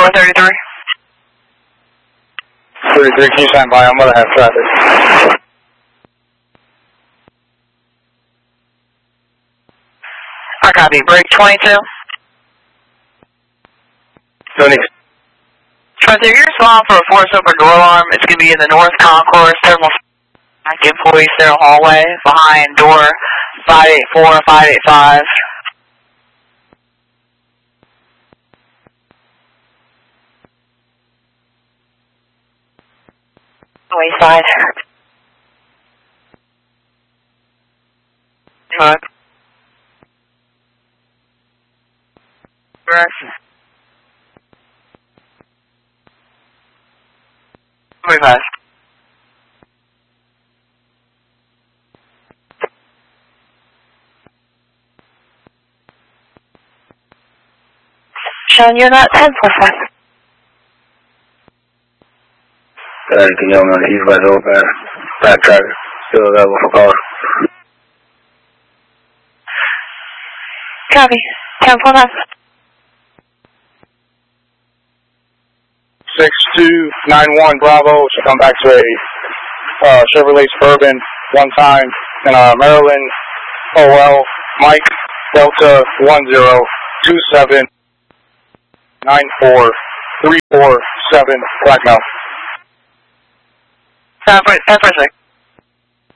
Door 33. 33, can you stand by? I'm going to have traffic. I copy. Break 22. 22, you're responding for a force open door alarm. It's going to be in the North Concourse Terminal Employee Center hallway behind door 584 and 585. Wayside. Good. Direction. 25. Sean, you're not 1045. Can you on the east west open? Back traffic. Still available for call. Copy. 1049. 6291 Bravo should come back to a Chevrolet Suburban one time in Maryland. OL Mike Delta 1027 94347 Blackmail. Time for a sec.